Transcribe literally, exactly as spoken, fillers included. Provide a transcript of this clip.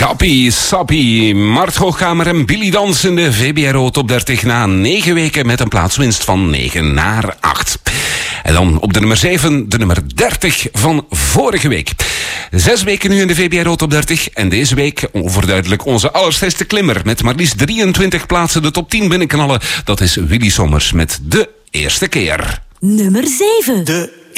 Kappie, Sappie, Mart Hoogkamer en Billy Dans in de V B R O Top dertig na negen weken met een plaatswinst van negen naar acht. En dan op de nummer zeven, de nummer dertig van vorige week. Zes weken nu in de V B R O Top dertig en deze week overduidelijk onze allersterkste klimmer met maar liefst drieëntwintig plaatsen de top tien binnenknallen. Dat is Willy Sommers met De Eerste Keer. Nummer zeven. De